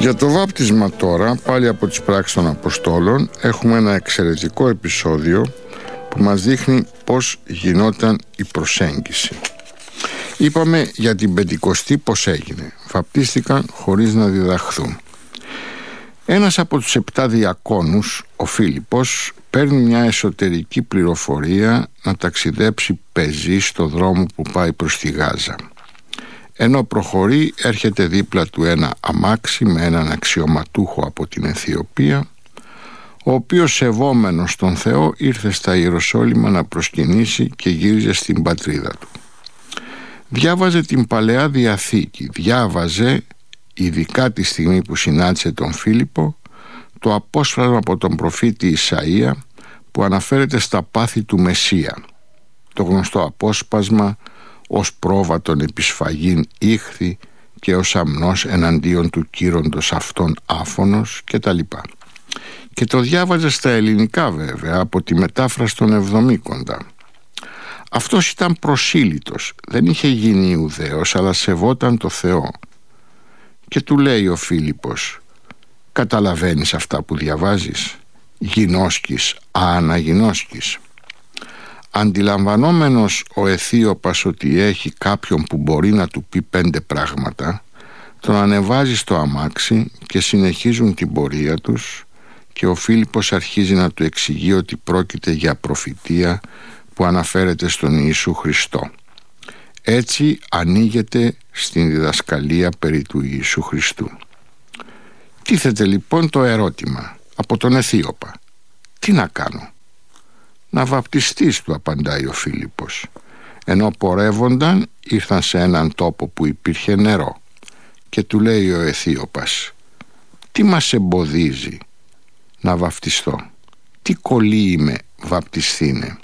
Για το βάπτισμα τώρα, πάλι από τις πράξεις των Αποστόλων, έχουμε ένα εξαιρετικό επεισόδιο που μας δείχνει πώς γινόταν η προσέγγιση. Είπαμε για την Πεντηκοστή πώς έγινε. Βαπτίστηκαν χωρίς να διδαχθούν. Ένας από τους 7 διακόνους, ο Φίλιππος, παίρνει μια εσωτερική πληροφορία να ταξιδέψει πεζή στο δρόμο που πάει προς τη Γάζα. Ενώ προχωρεί, έρχεται δίπλα του ένα αμάξι με έναν αξιωματούχο από την Αιθιοπία, ο οποίος, σεβόμενος τον Θεό, ήρθε στα Ιεροσόλυμα να προσκυνήσει και γύριζε στην πατρίδα του. Διάβαζε την Παλαιά Διαθήκη, διάβαζε, ειδικά τη στιγμή που συνάντησε τον Φίλιππο, το απόσπασμα από τον προφήτη Ισαΐα που αναφέρεται στα πάθη του Μεσσία. Το γνωστό απόσπασμα «Ως πρόβατον επισφαγήν ήχθη και ως αμνός εναντίον του κύροντος αυτόν άφωνος» κτλ. Και το διάβαζε στα ελληνικά βέβαια, από τη μετάφραση των Εβδομήκοντα. Αυτός ήταν προσήλυτος, δεν είχε γίνει Ιουδαίος, αλλά σεβόταν το Θεό. Και του λέει ο Φίλιππος: «Καταλαβαίνεις αυτά που διαβάζεις? Γινώσκεις, αναγινώσκεις». Αντιλαμβανόμενος ο Αιθίωπας ότι έχει κάποιον που μπορεί να του πει 5 πράγματα, τον ανεβάζει στο αμάξι και συνεχίζουν την πορεία τους, και ο Φίλιππος αρχίζει να του εξηγεί ότι πρόκειται για προφητεία που αναφέρεται στον Ιησού Χριστό. Έτσι ανοίγεται στην διδασκαλία περί του Ιησού Χριστού. Τίθεται λοιπόν το ερώτημα από τον Αιθίωπα: «Τι να κάνω?» «Να βαπτιστείς», του απαντάει ο Φίλιππος. Ενώ πορεύονταν, ήρθαν σε έναν τόπο που υπήρχε νερό και του λέει ο Αιθίωπας: «Τι μας εμποδίζει να βαπτιστώ? Τι κολλή είμαι, βαπτιστήνε?»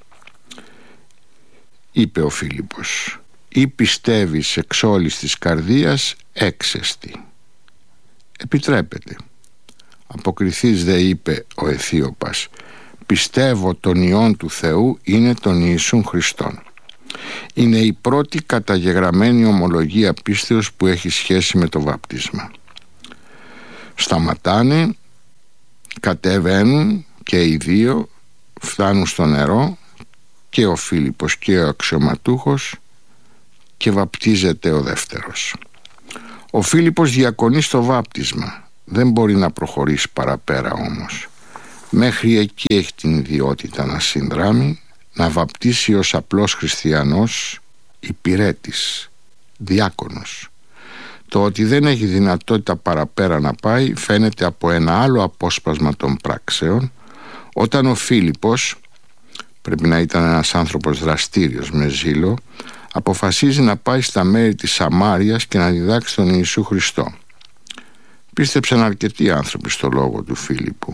Είπε ο Φίλιππος: «Ή πιστεύεις εξ όλης της καρδίας, έξεστη. Επιτρέπεται». Αποκριθείς δε, είπε ο Αιθίωπας, «Πιστεύω τον Υιόν του Θεού, είναι τον Ιησούν Χριστόν». Είναι η πρώτη καταγεγραμμένη ομολογία πίστεως που έχει σχέση με το βάπτισμα. Σταματάνε, κατεβαίνουν και οι δύο, φτάνουν στο νερό, και ο Φίλιππος και ο αξιωματούχος, και βαπτίζεται ο δεύτερος. Ο Φίλιππος διακονεί στο βάπτισμα. Δεν μπορεί να προχωρήσει παραπέρα όμως. Μέχρι εκεί έχει την ιδιότητα να συνδράμει, να βαπτίσει ως απλός χριστιανός, υπηρέτης, διάκονος. Το ότι δεν έχει δυνατότητα παραπέρα να πάει φαίνεται από ένα άλλο απόσπασμα των πράξεων, όταν ο Φίλιππος, πρέπει να ήταν ένας άνθρωπος δραστήριος με ζήλο, αποφασίζει να πάει στα μέρη της Σαμάριας και να διδάξει τον Ιησού Χριστό. Πίστεψαν αρκετοί άνθρωποι στο λόγο του Φίλιππου.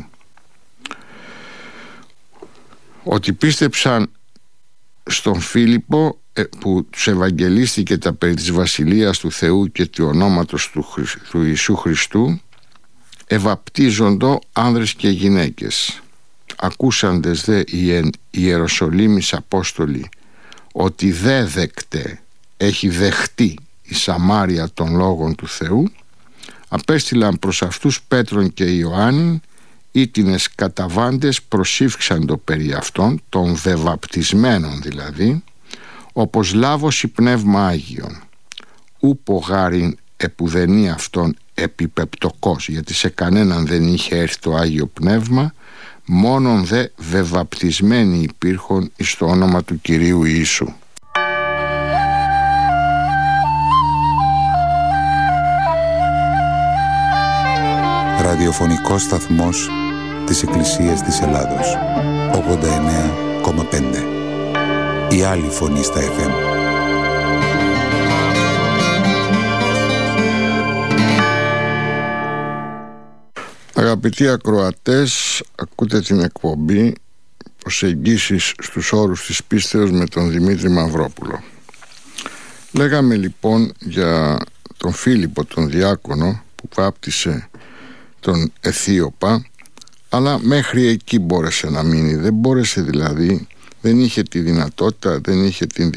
Ότι πίστεψαν στον Φίλιππο που τους ευαγγελίστηκε τα περί της Βασιλείας του Θεού και του ονόματος του Ιησού Χριστού, ευαπτίζοντο άνδρες και γυναίκες. Ακούσαντες δε οι Ιεροσολύμης Απόστολοι ότι δε δεκτέ έχει δεχτεί η Σαμάρια των λόγων του Θεού, απέστειλαν προς αυτούς Πέτρον και Ιωάννην, ήτινες καταβάντες προσήφξαντο περί αυτών, των δεβαπτισμένων δηλαδή, όπως λάβωση πνεύμα Άγιον. Ούπο γάριν επουδενή αυτόν επιπεπτοκός, γιατί σε κανέναν δεν είχε έρθει το Άγιο Πνεύμα, μόνον δε βεβαπτισμένοι υπήρχον εις το όνομα του Κυρίου Ιησού. Ραδιοφωνικός σταθμός της Εκκλησίας της Ελλάδος, 89,5. Η άλλη φωνή στα FM. Αγαπητοί ακροατές, ακούτε την εκπομπή «Προσεγγίσεις στους όρους της πίστεως» με τον Δημήτρη Μαυρόπουλο. Λέγαμε λοιπόν για τον Φίλιππο τον διάκονο που βάπτισε τον Αιθίωπα, αλλά μέχρι εκεί μπόρεσε να μείνει. Δεν μπόρεσε δηλαδή, δεν είχε τη δυνατότητα, δεν είχε την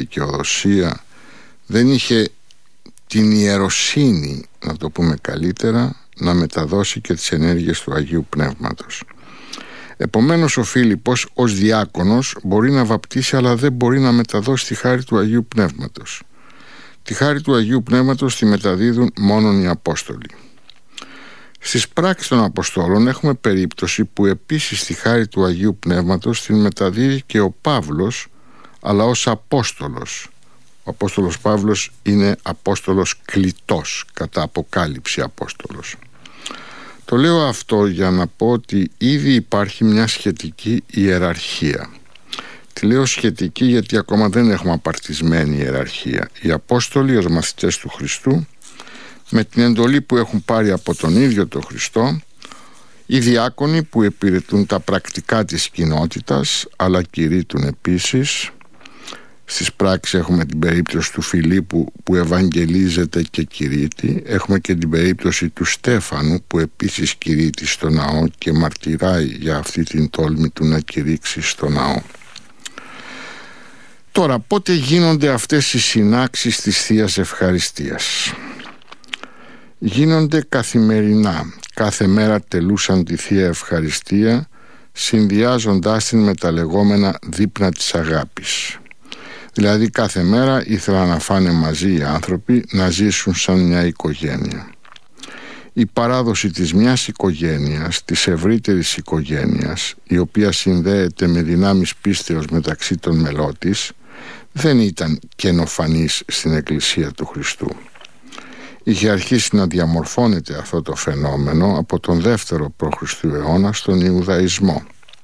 δικαιοδοσία, δεν είχε την ιεροσύνη, να το πούμε καλύτερα, να μεταδώσει και τις ενέργειες του Αγίου Πνεύματος. Επομένως ο Φίλιππος ως διάκονος μπορεί να βαπτίσει, αλλά δεν μπορεί να μεταδώσει τη χάρη του Αγίου Πνεύματος. Τη χάρη του Αγίου Πνεύματος τη μεταδίδουν μόνον οι Απόστολοι. Στις πράξεις των Αποστόλων έχουμε περίπτωση που επίσης τη χάρη του Αγίου Πνεύματος την μεταδίδει και ο Παύλος, αλλά ως Απόστολος. Ο Απόστολος Παύλος είναι Απόστολος κλητός, κατά αποκάλυψη Απόστολος. Το λέω αυτό για να πω ότι ήδη υπάρχει μια σχετική ιεραρχία. Τη λέω σχετική γιατί ακόμα δεν έχουμε απαρτισμένη ιεραρχία. Οι Απόστολοι ως μαθητές του Χριστού, με την εντολή που έχουν πάρει από τον ίδιο τον Χριστό, οι διάκονοι που υπηρετούν τα πρακτικά της κοινότητας, αλλά κηρύττουν επίσης. Στις πράξεις έχουμε την περίπτωση του Φιλίππου που ευαγγελίζεται και κηρύττει. Έχουμε και την περίπτωση του Στέφανου που επίσης κηρύττει στο ναό και μαρτυράει για αυτή την τόλμη του να κηρύξει στο ναό. Τώρα, πότε γίνονται αυτές οι συνάξεις της Θείας Ευχαριστίας? Γίνονται καθημερινά. Κάθε μέρα τελούσαν τη Θεία Ευχαριστία, συνδυάζοντάς την με τα λεγόμενα δείπνα της αγάπης. Δηλαδή κάθε μέρα ήθελαν να φάνε μαζί οι άνθρωποι, να ζήσουν σαν μια οικογένεια. Η παράδοση της μιας οικογένειας, της ευρύτερης οικογένειας, η οποία συνδέεται με δυνάμεις πίστεως μεταξύ των μελών της, δεν ήταν καινοφανής στην Εκκλησία του Χριστού. Είχε αρχίσει να διαμορφώνεται αυτό το φαινόμενο από τον 2ο π.Χ. αιώνα στον Ιουδαϊσμό.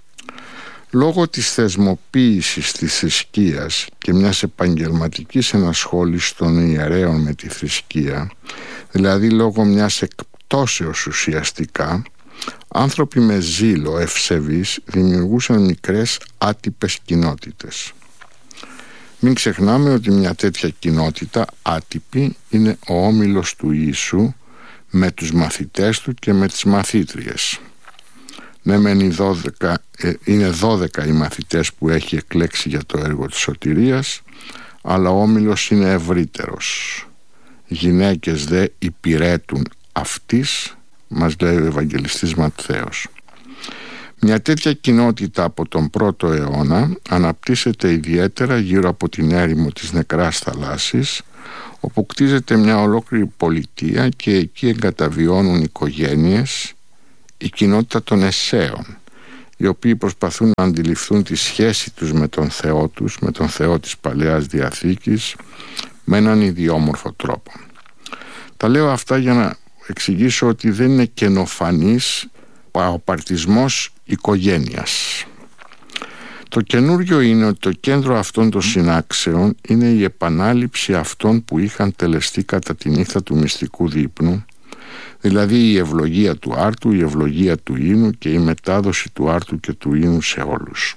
Λόγω της θεσμοποίησης της θρησκείας και μιας επαγγελματικής ενασχόλησης των ιερέων με τη θρησκεία, δηλαδή λόγω μιας εκπτώσεως ουσιαστικά, άνθρωποι με ζήλο ευσεβείς δημιουργούσαν μικρές άτυπες κοινότητες. Μην ξεχνάμε ότι μια τέτοια κοινότητα άτυπη είναι ο όμιλος του Ιησού με τους μαθητές του και με τις μαθήτριες. Ναι, είναι 12 οι μαθητές που έχει εκλέξει για το έργο της σωτηρίας, αλλά ο όμιλος είναι ευρύτερος. Γυναίκες δε υπηρέτουν αυτής, μας λέει ο Ευαγγελιστής Ματθαίος. Μια τέτοια κοινότητα από τον 1ο αιώνα αναπτύσσεται ιδιαίτερα γύρω από την έρημο της Νεκράς Θαλάσσης, όπου κτίζεται μια ολόκληρη πολιτεία και εκεί εγκαταβιώνουν οικογένειες, η κοινότητα των Εσέων, οι οποίοι προσπαθούν να αντιληφθούν τη σχέση τους με τον Θεό τους, με τον Θεό της Παλαιάς Διαθήκης, με έναν ιδιόμορφο τρόπο. Τα λέω αυτά για να εξηγήσω ότι δεν είναι καινοφανής ο απαρτισμός οικογένειας. Το καινούριο είναι ότι το κέντρο αυτών των συνάξεων είναι η επανάληψη αυτών που είχαν τελεστεί κατά τη νύχτα του μυστικού δείπνου, δηλαδή η ευλογία του άρτου, η ευλογία του ίνου και η μετάδοση του άρτου και του ίνου σε όλους.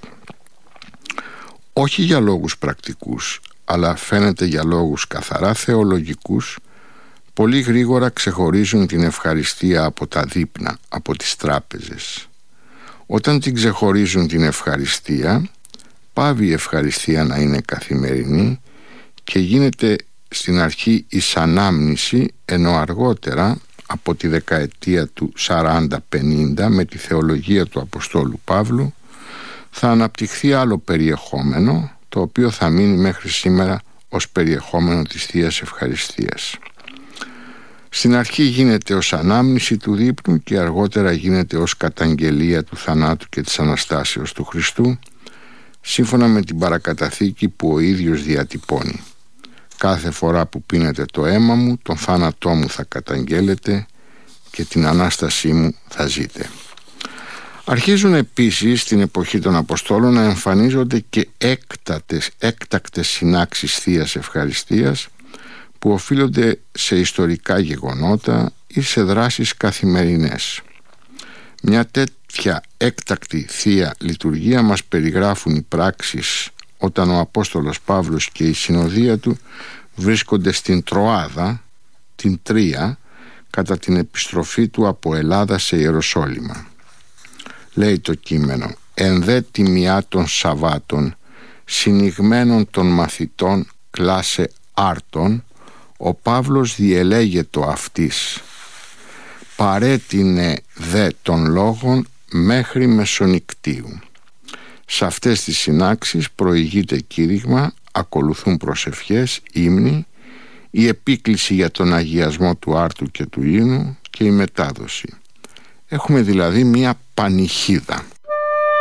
Όχι για λόγους πρακτικούς, αλλά φαίνεται για λόγους καθαρά θεολογικούς, πολύ γρήγορα ξεχωρίζουν την ευχαριστία από τα δείπνα, από τις τράπεζες. Όταν την ξεχωρίζουν την ευχαριστία, πάβει η ευχαριστία να είναι καθημερινή και γίνεται στην αρχή εις ανάμνηση, ενώ αργότερα από τη δεκαετία του 40-50 με τη θεολογία του Αποστόλου Παύλου θα αναπτυχθεί άλλο περιεχόμενο, το οποίο θα μείνει μέχρι σήμερα ως περιεχόμενο της Θείας Ευχαριστίας. Στην αρχή γίνεται ως ανάμνηση του δείπνου και αργότερα γίνεται ως καταγγελία του θανάτου και της Αναστάσεως του Χριστού, σύμφωνα με την παρακαταθήκη που ο ίδιος διατυπώνει. Κάθε φορά που πίνετε το αίμα μου, τον θάνατό μου θα καταγγέλλετε και την Ανάστασή μου θα ζείτε. Αρχίζουν επίσης στην εποχή των Αποστόλων να εμφανίζονται και έκτακτες συνάξεις Θείας Ευχαριστίας που οφείλονται σε ιστορικά γεγονότα ή σε δράσεις καθημερινές. Μια τέτοια έκτακτη Θεία Λειτουργία μας περιγράφουν οι πράξεις όταν ο Απόστολος Παύλος και η συνοδεία του βρίσκονται στην Τροάδα, την Τρία, κατά την επιστροφή του από Ελλάδα σε Ιεροσόλυμα. Λέει το κείμενο: «Εν δε τιμιά των Σαββάτων, συνηγμένων των μαθητών κλάσε άρτων, ο Παύλος διελέγετο αυτής. παρέτεινε δε των λόγων μέχρι μεσονικτίου. Σε αυτές τις συνάξεις προηγείται κήρυγμα, ακολουθούν προσευχές, ύμνοι, η επίκληση για τον αγιασμό του άρτου και του ίνου και η μετάδοση. Έχουμε δηλαδή μία πανηχίδα.